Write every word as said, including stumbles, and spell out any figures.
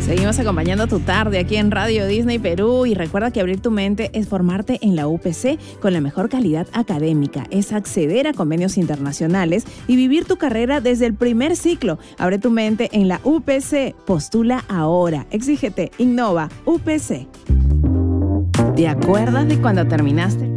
Seguimos acompañando tu tarde aquí en Radio Disney Perú y recuerda que abrir tu mente es formarte en la U P C con la mejor calidad académica, es acceder a convenios internacionales y vivir tu carrera desde el primer ciclo. Abre tu mente en la U P C, postula ahora, exígete, innova, U P C. ¿Te acuerdas de cuando terminaste?